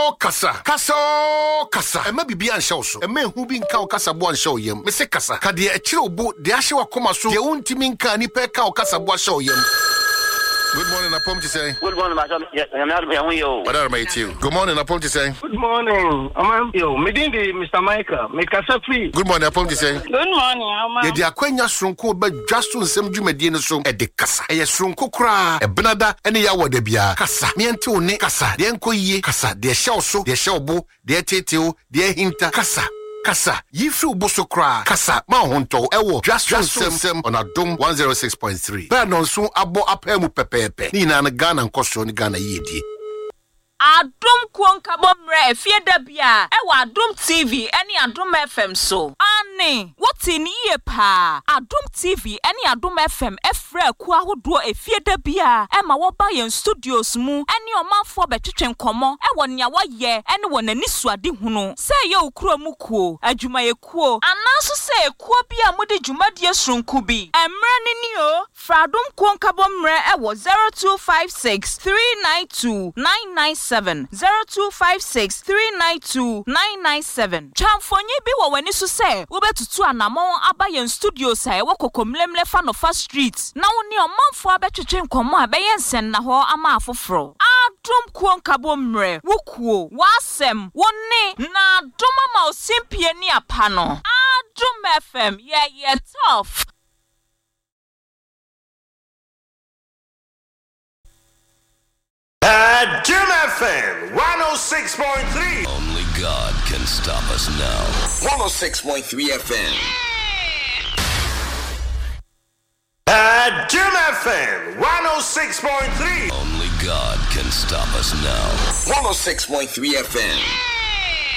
kasa. Ema bibi anshaw so. Ema hu bi nka o kasa bo anshaw yam. Me se kasa. Ka de akire obo de ahye wakoma so. De untimi nka ni pe ka o kasa bo anshaw yam. Good morning, Apom to say. Good morning, my son. What are you too? Good morning, Apom to say. Good morning, yo. Medindi, Mr. Michael. Make us free. Good morning, Apom to say. Good morning, Ye dia kwanya sonko ba dwaso nsem dwumadi no so e de kasa. Eye sonko kra e benada ene ya wada bia. Kasa. Miente one kasa. De enko yie kasa. De hye so, de hye obo, de teteo, de hinta kasa. Kasa, yifri uboso kra. Kasa, ma honto, ewo. Just sem on Adom 106.3. Ba nonso abo apemu pepepe. Ni na Ghana nkoso ni Ghana yedi. Adom Kwanka Bomre efie da bia ewa Adom TV eni Adom FM so. Ani, woti ni ye pa. Adom TV eni Adom FM efre ku ahodo efie da bia ema wo ba yen studios mu eni omanfo betwetwe nkomo ewo nya wo ye eni wo nani suade hunu. Se ye okuro mu kuo, adwuma ye kuo. Anaso se kuo bia mudi dwumadie sronku bi. Emre ni ni o. Fra Adom Kwanka Bomre ewo 0256 392 997 0256 392 997. Chamfonye bi wo wani so se wo betutu anamon aba yen studio sa e wo kokomlemle fa no fa street na woni omanfo abetwetwe nkomo abeyen sen na ho ama afoforo. Adom Kwanka Bomre wukuo wasem woni na doma ma osimpie ni apa no. Adom FM yeah tough. Jim FM 106.3. Only God can stop us now. 106.3 FM. Jim FM 106.3. Only God can stop us now. 106.3 FM.